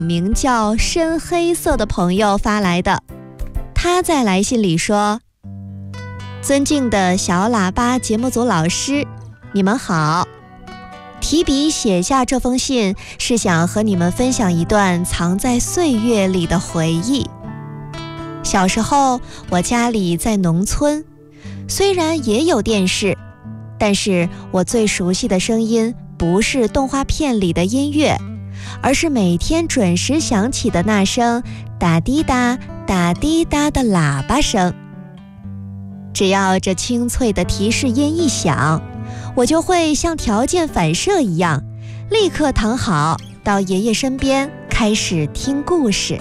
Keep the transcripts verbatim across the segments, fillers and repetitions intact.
名叫深黑色的朋友发来的。他在来信里说：尊敬的小喇叭节目组老师，你们好。提笔写下这封信，是想和你们分享一段藏在岁月里的回忆。小时候，我家里在农村，虽然也有电视，但是我最熟悉的声音不是动画片里的音乐，而是每天准时响起的那声打滴答打滴答的喇叭声。只要这清脆的提示音一响，我就会像条件反射一样，立刻躺好，到爷爷身边开始听故事。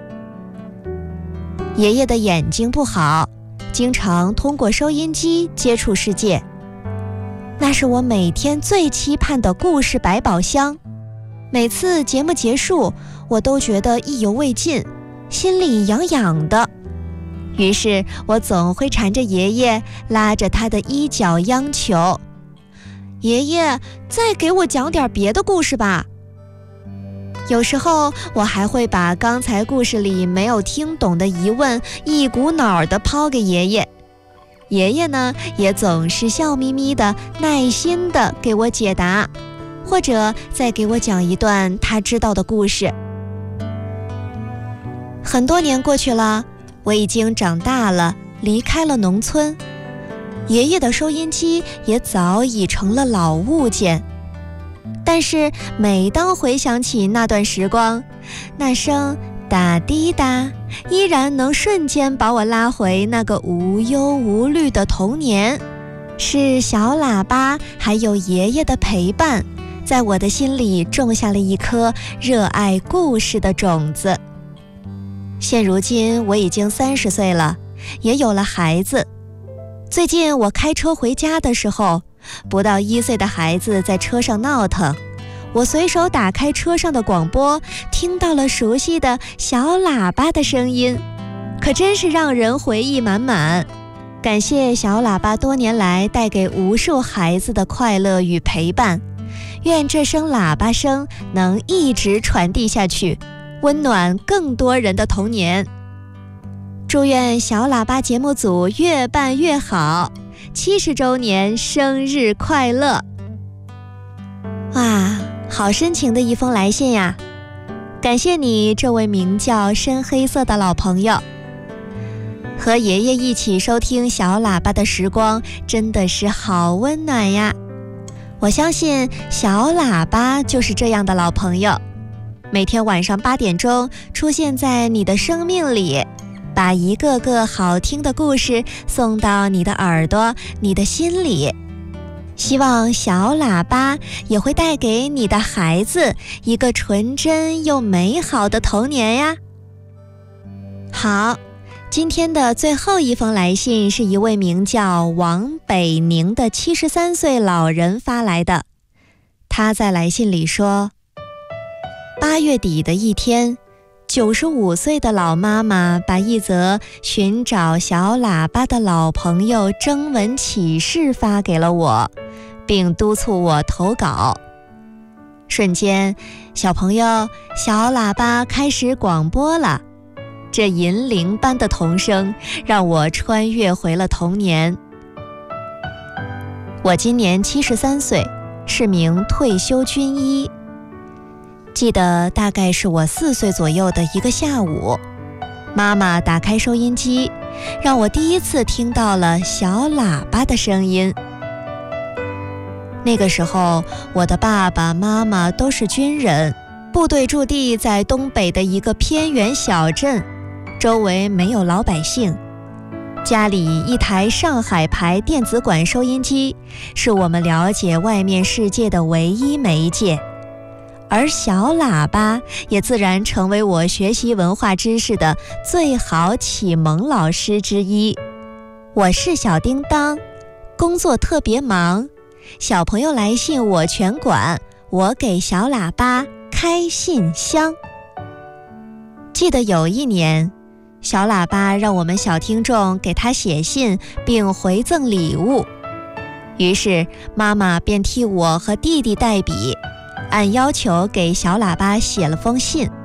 爷爷的眼睛不好，经常通过收音机接触世界，那是我每天最期盼的故事百宝箱。每次节目结束，我都觉得意犹未尽，心里痒痒的。于是我总会缠着爷爷，拉着他的衣角央求：爷爷，再给我讲点别的故事吧。有时候我还会把刚才故事里没有听懂的疑问一股脑地抛给爷爷，爷爷呢也总是笑眯眯的，耐心地给我解答，或者再给我讲一段他知道的故事。很多年过去了，我已经长大了，离开了农村，爷爷的收音机也早已成了老物件。但是每当回想起那段时光，那声打滴答依然能瞬间把我拉回那个无忧无虑的童年。是小喇叭还有爷爷的陪伴，在我的心里种下了一颗热爱故事的种子。现如今我已经三十岁了，也有了孩子。最近我开车回家的时候，不到一岁的孩子在车上闹腾，我随手打开车上的广播，听到了熟悉的小喇叭的声音，可真是让人回忆满满。感谢小喇叭多年来带给无数孩子的快乐与陪伴，愿这声喇叭声能一直传递下去，温暖更多人的童年。祝愿小喇叭节目组越办越好，七十周年生日快乐！哇，好深情的一封来信呀！感谢你，这位名叫深黑色的老朋友。和爷爷一起收听小喇叭的时光，真的是好温暖呀！我相信小喇叭就是这样的老朋友，每天晚上八点钟出现在你的生命里，把一个个好听的故事送到你的耳朵、你的心里。希望小喇叭也会带给你的孩子一个纯真又美好的童年呀。好，今天的最后一封来信是一位名叫王北宁的七十三岁老人发来的。他在来信里说，八月底的一天，九十五岁的老妈妈把一则寻找小喇叭的老朋友征文启事发给了我，并督促我投稿。瞬间，小朋友，小喇叭开始广播了。这银铃般的童声让我穿越回了童年。我今年七十三岁，是名退休军医。记得大概是我四岁左右的一个下午，妈妈打开收音机，让我第一次听到了小喇叭的声音。那个时候，我的爸爸妈妈都是军人，部队驻地在东北的一个偏远小镇，周围没有老百姓。家里一台上海牌电子管收音机，是我们了解外面世界的唯一媒介。而小喇叭也自然成为我学习文化知识的最好启蒙老师之一。我是小叮当，工作特别忙，小朋友来信我全管，我给小喇叭开信箱。记得有一年，小喇叭让我们小听众给他写信并回赠礼物，于是妈妈便替我和弟弟代笔，按要求给小喇叭写了封信。